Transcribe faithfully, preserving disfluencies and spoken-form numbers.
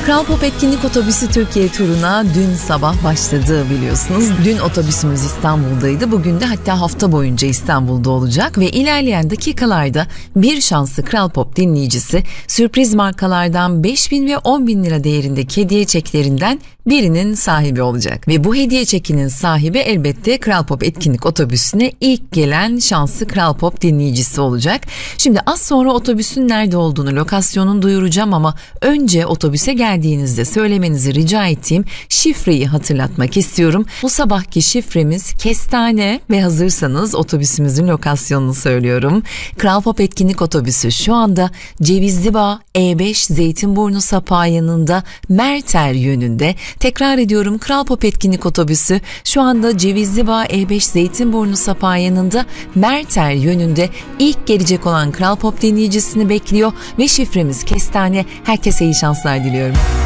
Kral Pop Etkinlik Otobüsü Türkiye turuna dün sabah başladı biliyorsunuz. Dün otobüsümüz İstanbul'daydı. Bugün de hatta hafta boyunca İstanbul'da olacak ve ilerleyen dakikalarda bir şanslı Kral Pop dinleyicisi sürpriz markalardan beş bin ve on bin lira değerindeki hediye çeklerinden birinin sahibi olacak. Ve bu hediye çekinin sahibi elbette Kral Pop Etkinlik Otobüsü'ne ilk gelen şanslı Kral Pop dinleyicisi olacak. Şimdi az sonra otobüsün nerede olduğunu, lokasyonunu duyuracağım ama önce otobüse geldiğinizde söylemenizi rica ettiğim şifreyi hatırlatmak istiyorum. Bu sabahki şifremiz kestane ve hazırsanız otobüsümüzün lokasyonunu söylüyorum. Kral Pop Etkinlik Otobüsü şu anda Cevizlibağ E beş Zeytinburnu Sapağı yanında Merter yönünde. Tekrar ediyorum, Kral Pop Etkinlik Otobüsü şu anda Cevizlibağ E beş Zeytinburnu Sapağı yanında Merter yönünde. İlk gelecek olan Kral Pop dinleyicisini bekliyor ve şifremiz kestane. Herkese iyi şanslar diliyorum.